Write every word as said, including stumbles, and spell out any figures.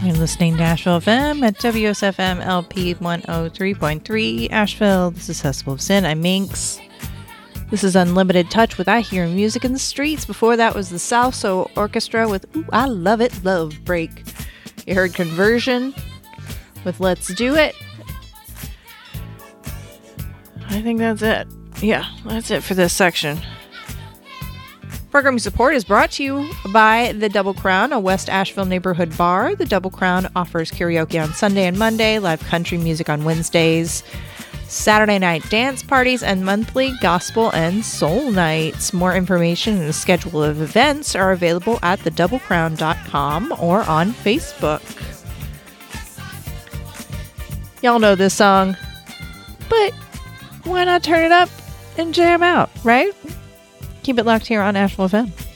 You're listening to Asheville F M at W S F M L P one oh three point three Asheville. This is Festival of Sin. I'm Minx. This is Unlimited Touch with I Hear Music in the Streets. Before that was the South Soul Orchestra with Ooh, I Love It, Love Break. You heard Conversion with Let's Do It. I think that's it. Yeah, that's it for this section. Programming support is brought to you by The Double Crown, a West Asheville neighborhood bar. The Double Crown offers karaoke on Sunday and Monday, live country music on Wednesdays, Saturday night dance parties, and monthly gospel and soul nights. More information and a schedule of events are available at the double crown dot com or on Facebook. Y'all know this song, but why not turn it up and jam out, right? Keep it locked here on Asheville F M.